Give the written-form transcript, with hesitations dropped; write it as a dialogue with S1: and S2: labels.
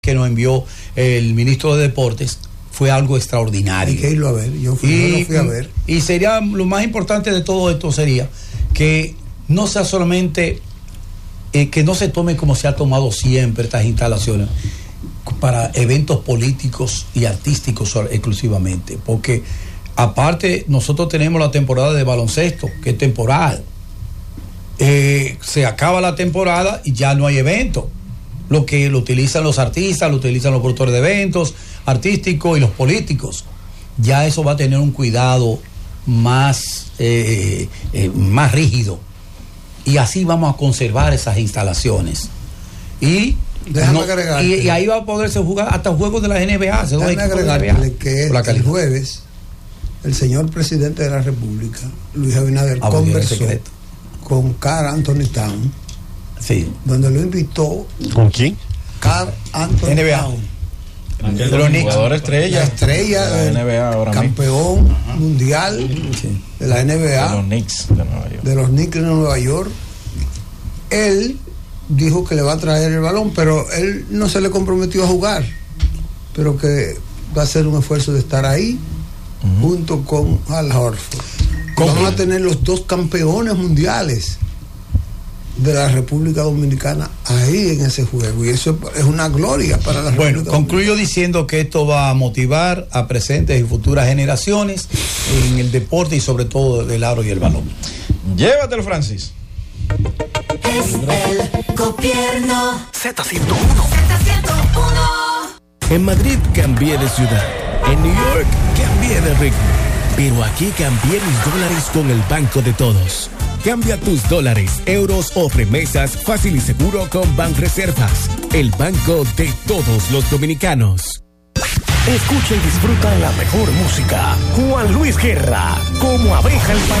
S1: que nos envió el ministro de Deportes fue algo extraordinario.
S2: Hay que irlo a ver, yo lo fui a ver.
S1: Y sería, lo más importante de todo esto sería que no sea solamente, que no se tome como se ha tomado siempre estas instalaciones para eventos políticos y artísticos exclusivamente, porque aparte nosotros tenemos la temporada de baloncesto, que es temporal. Se acaba la temporada y ya no hay evento. Lo que lo utilizan los artistas, lo utilizan los productores de eventos artísticos y los políticos. Ya eso va a tener un cuidado más rígido. Y así vamos a conservar esas instalaciones. Y ahí va a poderse jugar hasta juegos de la NBA.
S2: Déjame agregarle que el jueves el señor presidente de la República, Luis Abinader, conversó con Karl Anthony Towns, donde lo invitó.
S3: ¿Con quién?
S2: Karl Anthony Towns,
S3: de los Knicks,
S2: la estrella de la NBA ahora campeón mundial de la NBA, de los Knicks de Nueva York. Él dijo que le va a traer el balón, pero él no se le comprometió a jugar, pero que va a hacer un esfuerzo de estar ahí junto con Al Horford. Vamos a tener los dos campeones mundiales de la República Dominicana ahí en ese juego, y eso es una gloria para la República Dominicana.
S1: Concluyo diciendo que esto va a motivar a presentes y futuras generaciones en el deporte y sobre todo el aro y el balón.
S3: Llévatelo, Francis.
S4: Es el gobierno.
S5: Z101. En Madrid cambié de ciudad. En New York cambié de ritmo. Pero aquí cambié mis dólares con el Banco de Todos. Cambia tus dólares, euros o remesas fácil y seguro con Banreservas, el banco de todos los dominicanos.
S6: Escucha y disfruta la mejor música. Juan Luis Guerra, como abeja el país.